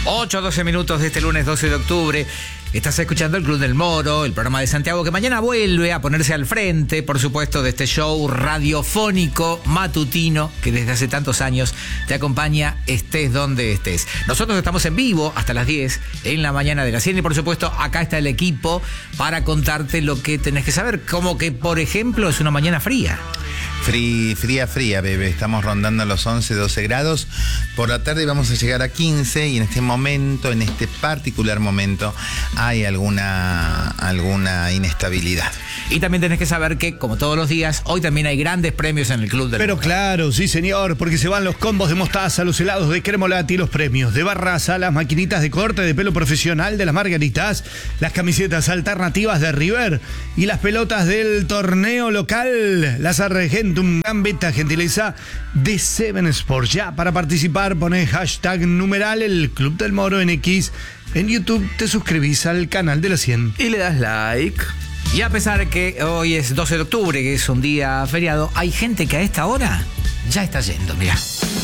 8:12 minutos de este lunes 12 de octubre. Estás escuchando el Club del Moro, el programa de Santiago que mañana vuelve a ponerse al frente, por supuesto, de este show radiofónico matutino que desde hace tantos años te acompaña, estés donde estés. Nosotros estamos en vivo hasta las 10 en la mañana de la 100 y, por supuesto, acá está el equipo para contarte lo que tenés que saber, como que, por ejemplo, es una mañana fría. Fría, bebé. Estamos rondando los 11, 12 grados. Por la tarde vamos a llegar a 15 y en este momento, en este particular momento, hay alguna inestabilidad. Y también tenés que saber que, como todos los días, hoy también hay grandes premios en el Club del Pero Moro. claro, sí señor, porque se van los combos de mostaza, los helados de Cremolati y los premios de Barraza, las maquinitas de corte de pelo profesional de las Margaritas, las camisetas alternativas de River y las pelotas del torneo local, las Argentum Gambetta, gentileza de Seven Sports. Ya, para participar, ponés hashtag numeral el Club del Moro en X. En YouTube te suscribís al canal de la 100. Y le das like. Y a pesar de que hoy es 12 de octubre, que es un día feriado, hay gente que a esta hora ya está yendo, mirá.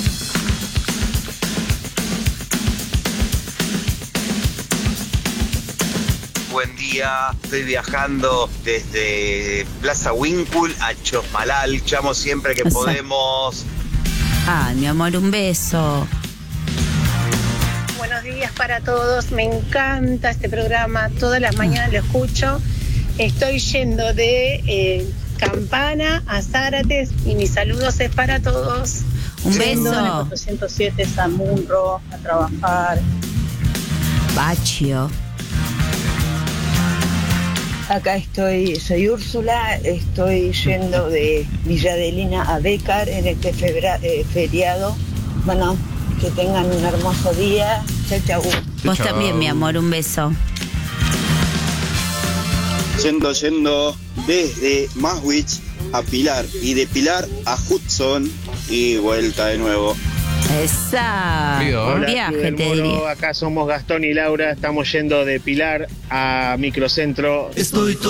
Buen día, estoy viajando desde Plaza Winkle a Chosmalal, llamo siempre que podemos. Ay, mi amor, un beso. Buenos días para todos, me encanta este programa, todas las mañanas lo escucho. Estoy yendo de Campana a Zárate y mis saludos es para todos. Un Yendo en el beso. 407 Samurro a trabajar. Bachio. Acá soy Úrsula, estoy yendo de Villa Adelina a Bécar en este feriado. Bueno, que tengan un hermoso día. Chau. Vos también, mi amor, un beso. Yendo desde Maswich a Pilar y de Pilar a Hudson y vuelta de nuevo. Esa. Hola, Un viaje, te diría. Acá somos Gastón y Laura, estamos yendo de Pilar a Microcentro. Estoy